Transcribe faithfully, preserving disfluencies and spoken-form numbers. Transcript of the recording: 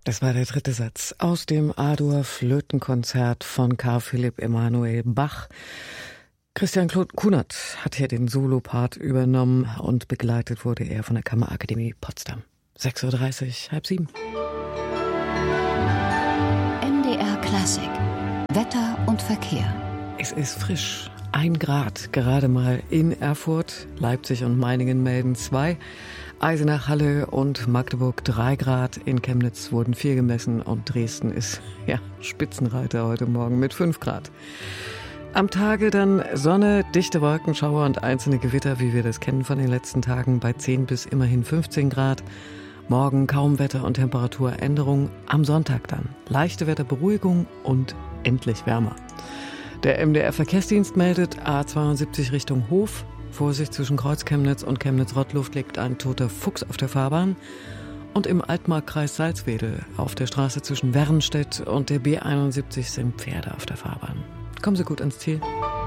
Das war der dritte Satz aus dem A-Dur-Flötenkonzert von Carl Philipp Emanuel Bach. Christian Kunert hat hier den Solopart übernommen und begleitet wurde er von der Kammerakademie Potsdam. sechs Uhr dreißig, halb sieben. M D R Klassik. Wetter und Verkehr. Es ist frisch. Ein Grad gerade mal in Erfurt. Leipzig und Meiningen melden zwei. Eisenach, Halle und Magdeburg drei Grad. In Chemnitz wurden vier gemessen und Dresden ist ja Spitzenreiter heute Morgen mit fünf Grad. Am Tage dann Sonne, dichte Wolkenschauer und einzelne Gewitter, wie wir das kennen von den letzten Tagen, bei zehn bis immerhin fünfzehn Grad. Morgen kaum Wetter- und Temperaturänderung. Am Sonntag dann leichte Wetterberuhigung und endlich wärmer. Der M D R-Verkehrsdienst meldet A zweiundsiebzig Richtung Hof. Vorsicht, zwischen Kreuz-Chemnitz und Chemnitz-Rottluft liegt ein toter Fuchs auf der Fahrbahn. Und im Altmarkkreis Salzwedel auf der Straße zwischen Wernstedt und der B einundsiebzig sind Pferde auf der Fahrbahn. Kommen Sie gut ans Ziel.